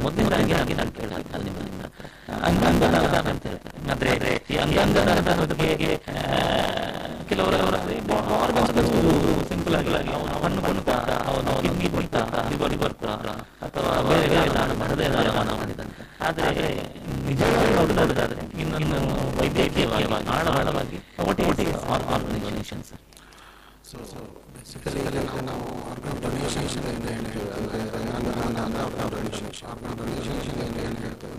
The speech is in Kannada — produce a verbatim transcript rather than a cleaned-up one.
ಮೊದಲನೇದಾಗಿ ಹಾಗೆ ನಾನು ಕೇಳಿದೆ ನಿಮ್ಮಿಂದ ಅಂಗಾಂಗ ದಾನ ಅಂತ ಹೇಳ್ತಾರೆ. ಆದ್ರೆ ಈ ಅಂಗಾಂಗ ದಾನದ ಬಗ್ಗೆ ಕೆಲವರ ಆರ್ಗನ್ಸ್ಗಳು ಸಿಂಪಲ್ ಆಗಿ ಅವನು ಹಣ್ಣು ಕೊಡ್ತಾ, ಅವನು ಕಿಡ್ನಿ ಕೊಡ್ತಾ, ಲಿವರ್ ಬರ್ತಾ ಅಥವಾ ಬೇರೆ ಬೇರೆ ದಾನ ಹೃದಯ ದಾನ ಮಾಡಿದಂತೆ. ಆದರೆ ನಿಜವಾಗಿ ನೋಡೋದಾದ್ರೆ ಇನ್ನೊಂದು ವೈದ್ಯಕೀಯವಾಗಿ ಆಳವಾಗಿ ಒಟ್ಟಿಗೆ organ donation sir. So basically ನಾವು ಆರ್ಗನ್ ಡೊನೇಷನ್ ಅಂತ ಏನು ಹೇಳ್ತೀವಿ ಅಂದರೆ ಆರ್ಗನ್ ಡೊನೇಷನ್ ಆರ್ಗನ್ ಡೊನೇಷನ್ ಏನು ಹೇಳ್ತೇವೆ